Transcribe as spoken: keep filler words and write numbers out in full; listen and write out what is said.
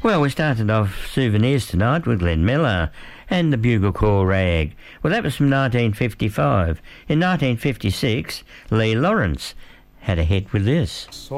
Well, we started off souvenirs tonight with Glenn Miller and the Bugle Call Rag. Well, that was from nineteen fifty-five. In nineteen fifty-six, Lee Lawrence had a hit with this.